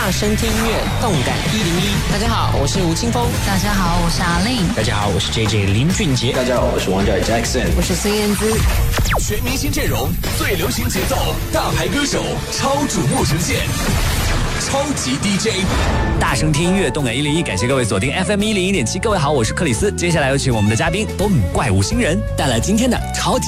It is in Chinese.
大声听音乐，动感101。大家好，我是吴青峰。 大家好，我是阿令。 大家好，我是 JJ 林俊杰。 大家好，我是王嘉尔 Jackson。 我是孙燕姿。 全明星阵容，最流行节奏，大牌歌手，超瞩目呈现。超级 DJ， 大声听音乐，动感101，感谢各位锁定 FM101.7。各位好，我是克里斯。接下来有请我们的嘉宾，怪物新人带来今天的超级